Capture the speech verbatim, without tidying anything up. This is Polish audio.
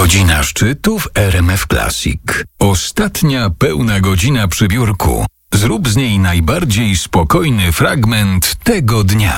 Godzina szczytu w R M F Classic. Ostatnia pełna godzina przy biurku. Zrób z niej najbardziej spokojny fragment tego dnia.